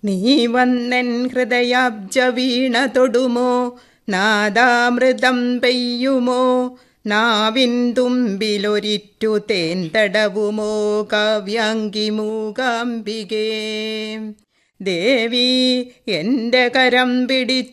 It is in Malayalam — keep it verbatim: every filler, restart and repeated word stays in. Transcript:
നീ വന്നെൻ ഹൃദയാബ്ജ വീണ തൊടുമോ, നാദാമൃതം പെയ്യുമോ, നാവിൻ തുമ്പിലൊരിറ്റു തേൻ തടവുമോ, കാവ്യാംഗി മൂകാംബികേ. ദേവി എൻ്റെ കരം പിടി